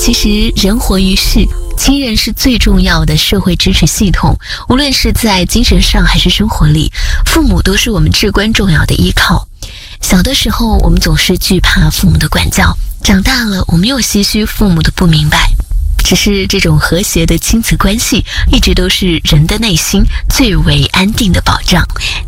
其实人活于世，亲人是最重要的社会支持系统，无论是在精神上还是生活里，父母都是我们至关重要的依靠。小的时候我们总是惧怕父母的管教，长大了我们又唏嘘父母的不明白。只是这种和谐的亲子关系一直都是人的内心最为安定的保障。